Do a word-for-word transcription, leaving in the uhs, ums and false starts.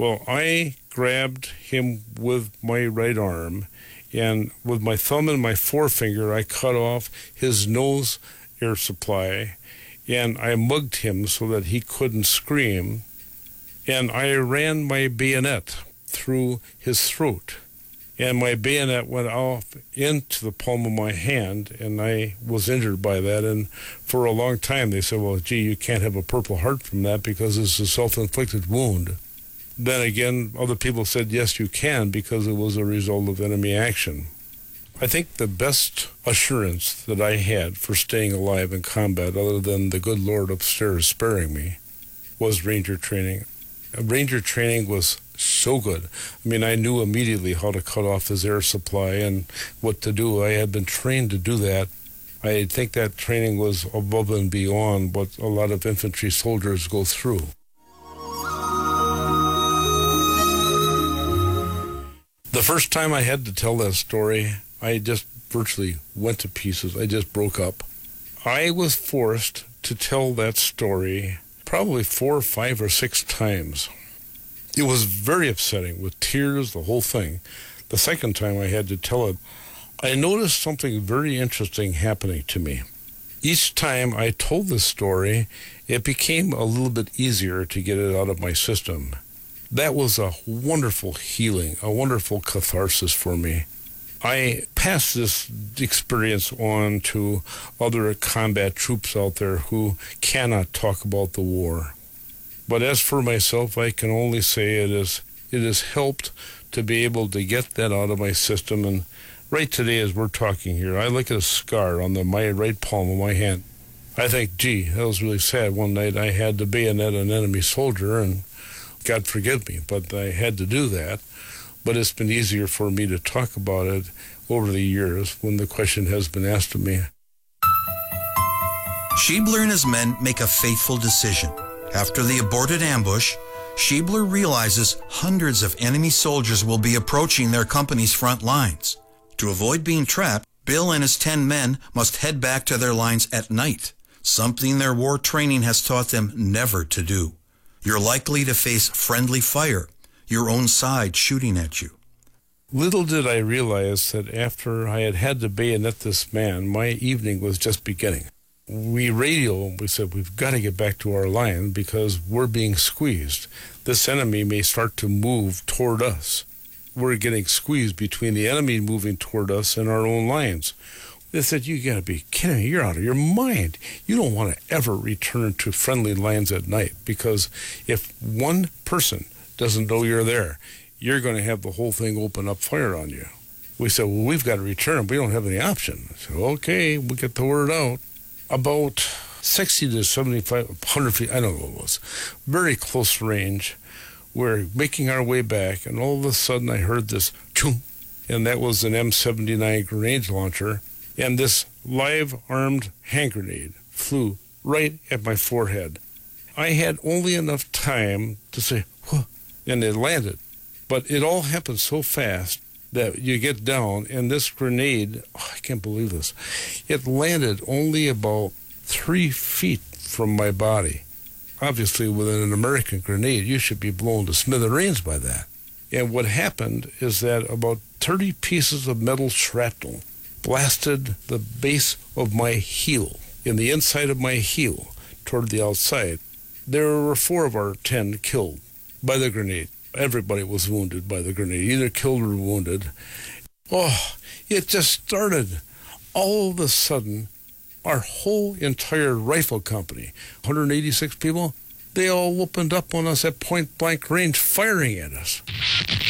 Well, I grabbed him with my right arm, and with my thumb and my forefinger, I cut off his nose air supply, and I mugged him so that he couldn't scream, and I ran my bayonet through his throat, and my bayonet went off into the palm of my hand, and I was injured by that. And for a long time they said, well, gee, you can't have a Purple Heart from that because it's a self-inflicted wound. Then again, other people said, yes, you can, because it was a result of enemy action. I think the best assurance that I had for staying alive in combat, other than the good Lord upstairs sparing me, was Ranger training. Ranger training was so good. I mean, I knew immediately how to cut off his air supply and what to do. I had been trained to do that. I think that training was above and beyond what a lot of infantry soldiers go through. The first time I had to tell that story, I just virtually went to pieces. I just broke up. I was forced to tell that story probably four, five, or six times. It was very upsetting, with tears, the whole thing. The second time I had to tell it, I noticed something very interesting happening to me. Each time I told this story, it became a little bit easier to get it out of my system. That was a wonderful healing, a wonderful catharsis for me. I passed this experience on to other combat troops out there who cannot talk about the war. But as for myself, I can only say it is it has helped to be able to get that out of my system. And right today, as we're talking here, I look at a scar on the my right palm of my hand. I think, gee, that was really sad. One night I had to bayonet an enemy soldier, and God forgive me, but I had to do that. But it's been easier for me to talk about it over the years when the question has been asked of me. Schiebler and his men make a fateful decision. After the aborted ambush, Schiebler realizes hundreds of enemy soldiers will be approaching their company's front lines. To avoid being trapped, Bill and his ten men must head back to their lines at night, something their war training has taught them never to do. You're likely to face friendly fire, your own side shooting at you. Little did I realize that after I had had to bayonet this man, my evening was just beginning. We radioed, we said, we've got to get back to our line because we're being squeezed. This enemy may start to move toward us. We're getting squeezed between the enemy moving toward us and our own lines. They said, you got to be kidding me. You're out of your mind. You don't want to ever return to friendly lines at night, because if one person doesn't know you're there, you're going to have the whole thing open up fire on you. We said, well, we've got to return. We don't have any option. I said, okay, we'll get the word out. About sixty to seventy-five, one hundred feet, I don't know what it was, very close range. We're making our way back, and all of a sudden I heard this choom, and that was an M seventy-nine grenade launcher, and this live armed hand grenade flew right at my forehead. I had only enough time to say, whoa, and it landed. But it all happened so fast that you get down, and this grenade, oh, I can't believe this, it landed only about three feet from my body. Obviously, with an American grenade, you should be blown to smithereens by that. And what happened is that about thirty pieces of metal shrapnel blasted the base of my heel, in the inside of my heel, toward the outside. There were four of our ten killed by the grenade. Everybody was wounded by the grenade, either killed or wounded. Oh, it just started. All of a sudden, our whole entire rifle company, one hundred eighty-six people, they all opened up on us at point-blank range, firing at us.